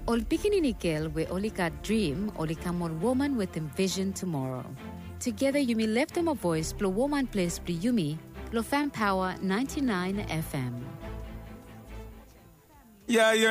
Ol pikinini girl we only got dream, only come on woman with envision tomorrow. Together Yumi left them a voice, blow woman place bli Yumi, lo fan power 99 FM. Yeah, yeah.